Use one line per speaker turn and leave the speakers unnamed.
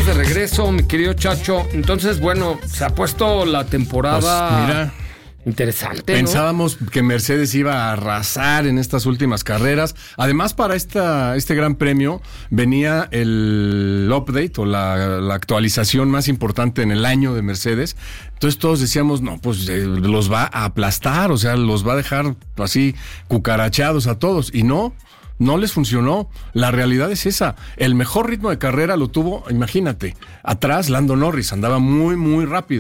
de regreso, mi querido Chacho. Entonces, bueno, se ha puesto la temporada
Pues mira,
interesante, ¿no?
pensábamos que Mercedes iba a arrasar en estas últimas carreras. Además, para este gran premio venía el update o la actualización más importante en el año de Mercedes. Entonces todos decíamos, no, pues los va a aplastar, o sea, los va a dejar así cucarachados a todos. Y no les funcionó. La realidad es esa. El mejor ritmo de carrera lo tuvo, imagínate, atrás Lando Norris, andaba muy, muy rápido.